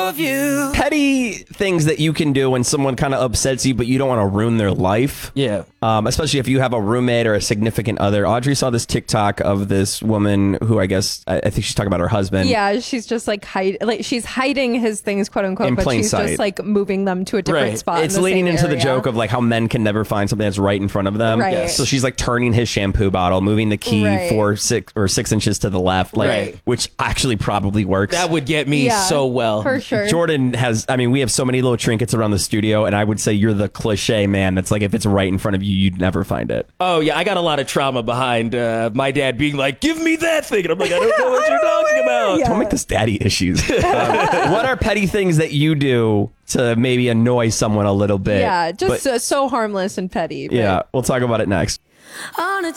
of you. Petty things that you can do when someone kind of upsets you, but you don't want to ruin their life. Yeah. Especially if you have a roommate or a significant other. Audrey saw this TikTok of this woman who I think she's talking about her husband. Yeah, she's just like she's hiding his things, quote unquote, In but plain she's sight. just like moving them to a different spot. It's in the leading same into the area. joke of like how men can never find something that's right in front of them. Right. Yes. So she's like turning his shampoo bottle, moving the key Right. 6 inches to the left, like Right. which actually probably works. That would get me so well. For sure. Jordan we have so many little trinkets around the studio, and I would say you're the cliche man that's like, if it's right in front of you, you'd never find it. Oh, yeah. I got a lot of trauma behind my dad being like, give me that thing. And I'm like, I don't know what you're talking about. Don't make this daddy issues. What are petty things that you do to maybe annoy someone a little bit? Yeah, just so harmless and petty. But Yeah, we'll talk about it next. On a